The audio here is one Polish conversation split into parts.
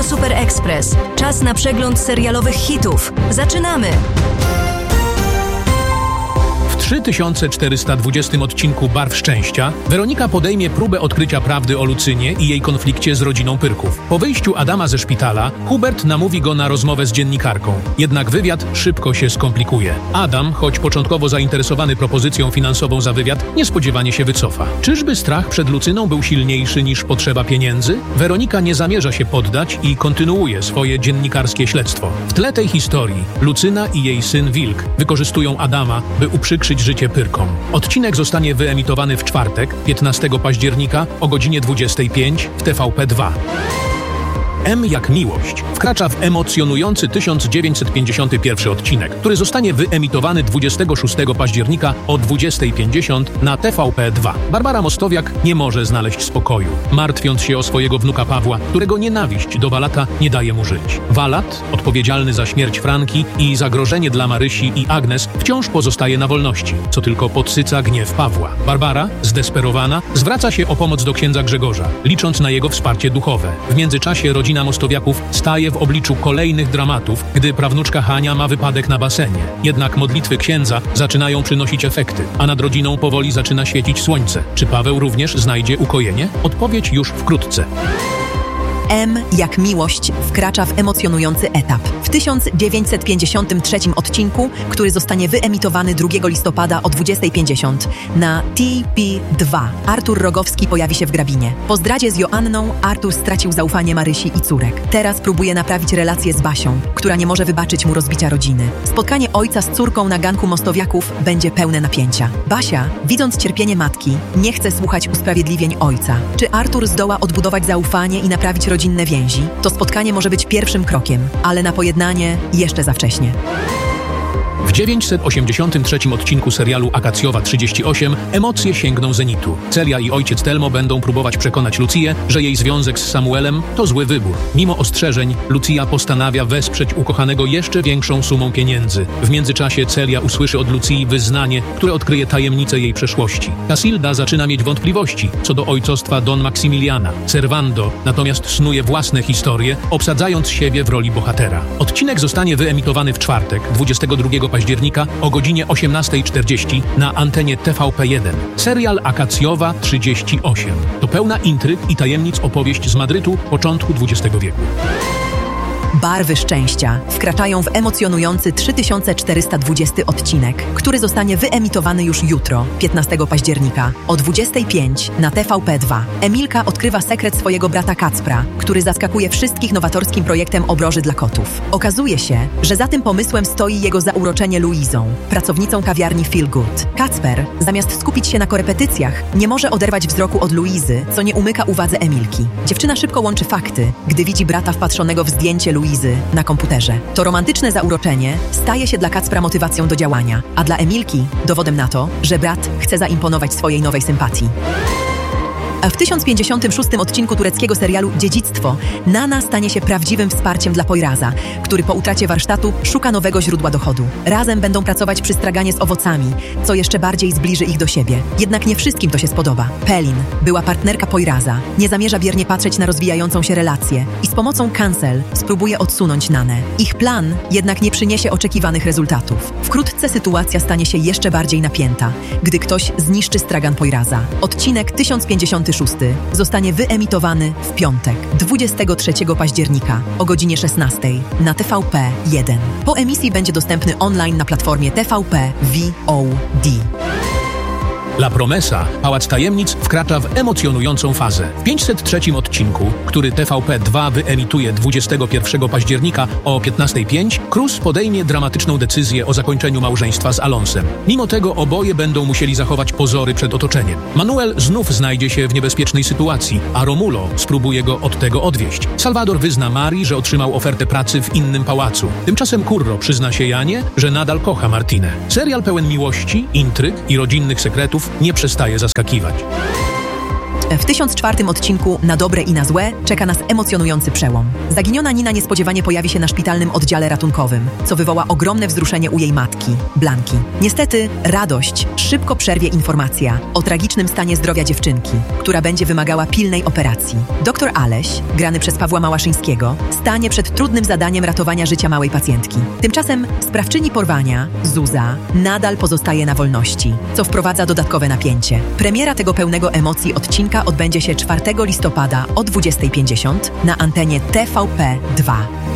Radio Super Express. Czas na przegląd serialowych hitów. Zaczynamy! W 3420 odcinku Barw Szczęścia Weronika podejmie próbę odkrycia prawdy o Lucynie i jej konflikcie z rodziną Pyrków. Po wyjściu Adama ze szpitala, Hubert namówi go na rozmowę z dziennikarką. Jednak wywiad szybko się skomplikuje. Adam, choć początkowo zainteresowany propozycją finansową za wywiad, niespodziewanie się wycofa. Czyżby strach przed Lucyną był silniejszy niż potrzeba pieniędzy? Weronika nie zamierza się poddać i kontynuuje swoje dziennikarskie śledztwo. W tle tej historii Lucyna i jej syn Wilk wykorzystują Adama, by uprzykrzyć życie Pyrkom. Odcinek zostanie wyemitowany w czwartek, 15 października o godzinie 25 w TVP2. M jak miłość wkracza w emocjonujący 1951 odcinek, który zostanie wyemitowany 26 października o 20:50 na TVP2. Barbara Mostowiak nie może znaleźć spokoju, martwiąc się o swojego wnuka Pawła, którego nienawiść do Walata nie daje mu żyć. Walat, odpowiedzialny za śmierć Franki i zagrożenie dla Marysi i Agnes, wciąż pozostaje na wolności, co tylko podsyca gniew Pawła. Barbara, zdesperowana, zwraca się o pomoc do księdza Grzegorza, licząc na jego wsparcie duchowe. W międzyczasie rodzina Mostowiaków staje w obliczu kolejnych dramatów, gdy prawnuczka Hania ma wypadek na basenie. Jednak modlitwy księdza zaczynają przynosić efekty, a nad rodziną powoli zaczyna świecić słońce. Czy Paweł również znajdzie ukojenie? Odpowiedź już wkrótce. M jak miłość wkracza w emocjonujący etap. W 1953 odcinku, który zostanie wyemitowany 2 listopada o 20:50 na TP2, Artur Rogowski pojawi się w Grabinie. Po zdradzie z Joanną Artur stracił zaufanie Marysi i córek. Teraz próbuje naprawić relacje z Basią, która nie może wybaczyć mu rozbicia rodziny. Spotkanie ojca z córką na ganku Mostowiaków będzie pełne napięcia. Basia, widząc cierpienie matki, nie chce słuchać usprawiedliwień ojca. Czy Artur zdoła odbudować zaufanie i naprawić rodzinne więzi? To spotkanie może być pierwszym krokiem, ale na pojednanie jeszcze za wcześnie. W 983 odcinku serialu Akacjowa 38 emocje sięgną zenitu. Celia i ojciec Telmo będą próbować przekonać Lucję, że jej związek z Samuelem to zły wybór. Mimo ostrzeżeń, Lucja postanawia wesprzeć ukochanego jeszcze większą sumą pieniędzy. W międzyczasie Celia usłyszy od Lucji wyznanie, które odkryje tajemnicę jej przeszłości. Casilda zaczyna mieć wątpliwości co do ojcostwa Don Maximiliana. Servando natomiast snuje własne historie, obsadzając siebie w roli bohatera. Odcinek zostanie wyemitowany w czwartek, 22 października o godzinie 18:40 na antenie TVP1. Serial Akacjowa 38 to pełna intryg i tajemnic opowieść z Madrytu początku XX wieku. Barwy Szczęścia wkraczają w emocjonujący 3420 odcinek, który zostanie wyemitowany już jutro, 15 października, o 20:05 na TVP2. Emilka odkrywa sekret swojego brata Kacpra, który zaskakuje wszystkich nowatorskim projektem obroży dla kotów. Okazuje się, że za tym pomysłem stoi jego zauroczenie Luizą, pracownicą kawiarni Feel Good. Kacper, zamiast skupić się na korepetycjach, nie może oderwać wzroku od Luizy, co nie umyka uwadze Emilki. Dziewczyna szybko łączy fakty, gdy widzi brata wpatrzonego w zdjęcie Luizy na komputerze. To romantyczne zauroczenie staje się dla Kacpra motywacją do działania, a dla Emilki dowodem na to, że brat chce zaimponować swojej nowej sympatii. A w 1056 odcinku tureckiego serialu Dziedzictwo Nana stanie się prawdziwym wsparciem dla Poyraz'a, który po utracie warsztatu szuka nowego źródła dochodu. Razem będą pracować przy straganie z owocami, co jeszcze bardziej zbliży ich do siebie. Jednak nie wszystkim to się spodoba. Pelin, była partnerka Poyraz'a, nie zamierza biernie patrzeć na rozwijającą się relację i z pomocą Cancel spróbuje odsunąć Nanę. Ich plan jednak nie przyniesie oczekiwanych rezultatów. Wkrótce sytuacja stanie się jeszcze bardziej napięta, gdy ktoś zniszczy stragan Poyraz'a. Odcinek 1056 zostanie wyemitowany w piątek, 23 października o godzinie 16 na TVP1. Po emisji będzie dostępny online na platformie TVP VOD. La Promesa, Pałac Tajemnic, wkracza w emocjonującą fazę. W 503 odcinku, który TVP2 wyemituje 21 października o 15:05, Cruz podejmie dramatyczną decyzję o zakończeniu małżeństwa z Alonsem. Mimo tego oboje będą musieli zachować pozory przed otoczeniem. Manuel znów znajdzie się w niebezpiecznej sytuacji, a Romulo spróbuje go od tego odwieść. Salvador wyzna Mari, że otrzymał ofertę pracy w innym pałacu. Tymczasem Curro przyzna się Janie, że nadal kocha Martinę. Serial pełen miłości, intryg i rodzinnych sekretów nie przestaje zaskakiwać. W 1004 odcinku Na dobre i na złe czeka nas emocjonujący przełom. Zaginiona Nina niespodziewanie pojawi się na szpitalnym oddziale ratunkowym, co wywoła ogromne wzruszenie u jej matki, Blanki. Niestety, radość szybko przerwie informacja o tragicznym stanie zdrowia dziewczynki, która będzie wymagała pilnej operacji. Doktor Aleś, grany przez Pawła Małaszyńskiego, stanie przed trudnym zadaniem ratowania życia małej pacjentki. Tymczasem sprawczyni porwania, Zuza, nadal pozostaje na wolności, co wprowadza dodatkowe napięcie. Premiera tego pełnego emocji odcinka odbędzie się 4 listopada o 20:50 na antenie TVP2.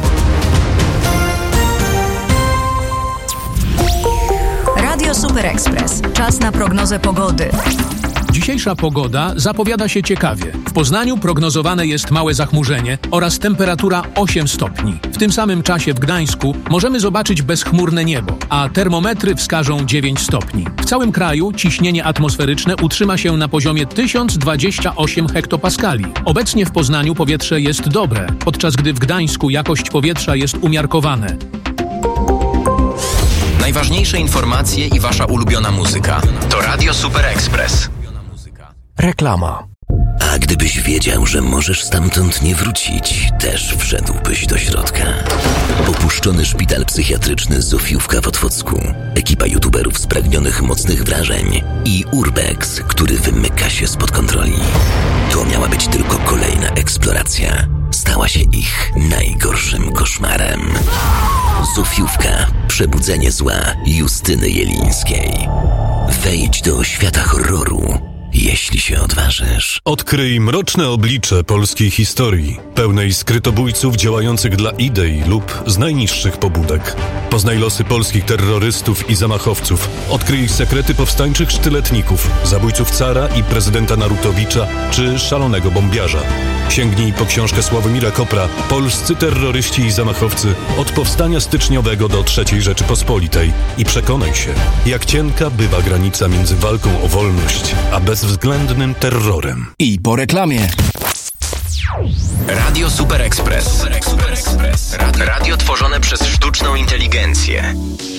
Radio Super Express. Czas na prognozę pogody. Dzisiejsza pogoda zapowiada się ciekawie. W Poznaniu prognozowane jest małe zachmurzenie oraz temperatura 8 stopni. W tym samym czasie w Gdańsku możemy zobaczyć bezchmurne niebo, a termometry wskażą 9 stopni. W całym kraju ciśnienie atmosferyczne utrzyma się na poziomie 1028 hektopaskali. Obecnie w Poznaniu powietrze jest dobre, podczas gdy w Gdańsku jakość powietrza jest umiarkowane. Najważniejsze informacje i wasza ulubiona muzyka. To Radio Super Express. Reklama. A gdybyś wiedział, że możesz stamtąd nie wrócić, też wszedłbyś do środka. Opuszczony szpital psychiatryczny Zofiówka w Otwocku, ekipa youtuberów spragnionych mocnych wrażeń i Urbex, który wymyka się spod kontroli. To miała być tylko kolejna eksploracja. Stała się ich najgorszym koszmarem. Zofiówka. Przebudzenie zła Justyny Jelińskiej. Wejdź do świata horroru, jeśli się odważysz. Odkryj mroczne oblicze polskiej historii, pełnej skrytobójców działających dla idei lub z najniższych pobudek. Poznaj losy polskich terrorystów i zamachowców. Odkryj ich sekrety powstańczych sztyletników, zabójców cara i prezydenta Narutowicza czy szalonego bombiarza. Sięgnij po książkę Sławomira Kopra Polscy terroryści i zamachowcy od powstania styczniowego do III Rzeczypospolitej i przekonaj się, jak cienka bywa granica między walką o wolność a bezwzględnym terrorem. I po reklamie. Radio Super Express. Radio tworzone przez sztuczną inteligencję.